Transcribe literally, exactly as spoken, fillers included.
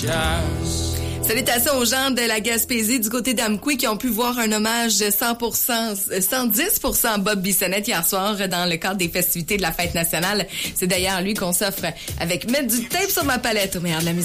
Jazz. Salutations aux gens de la Gaspésie du côté d'Amqui qui ont pu voir un hommage cent pour cent, cent dix pour cent Bob Bissonnette hier soir dans le cadre des festivités de la fête nationale. C'est d'ailleurs lui qu'on s'offre avec Mettre du tape sur ma palette au meilleur de la musique.